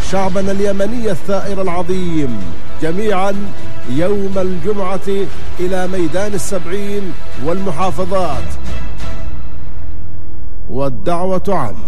شعبنا اليمني الثائر العظيم جميعا يوم الجمعة إلى ميدان السبعين والمحافظات، والدعوة عامة.